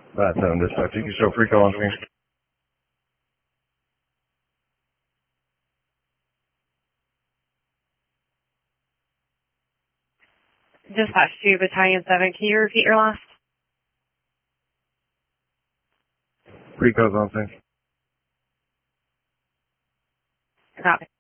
Dispatch. You can show free call on screen. Dispatch to Battalion 7. Can you repeat your last? Free calls on screen. Copy.